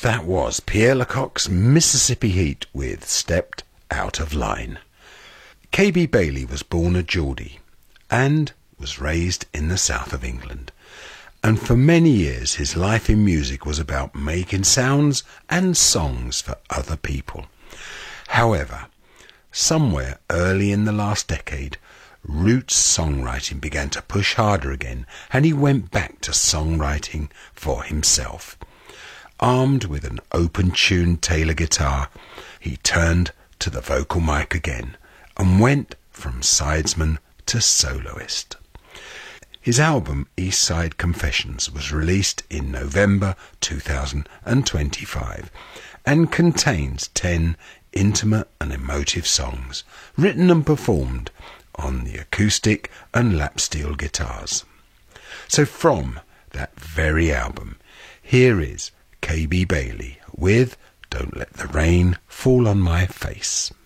That was Pierre Lecoq's Mississippi Heat with Stepped Out of Line. KB Bailey was born a Geordie and was raised in the south of England. And for many years his life in music was about making sounds and songs for other people. However, somewhere early in the last decade, roots songwriting began to push harder again, and he went back to songwriting for himself. Armed with an open-tuned Taylor guitar, he turned to the vocal mic again and went from sidesman to soloist. His album East Side Confessions was released in November 2025 and contains 10 intimate and emotive songs written and performed on the acoustic and lap steel guitars. So from that very album, here is KB Bailey with Don't Let the Rain Fall on My Face.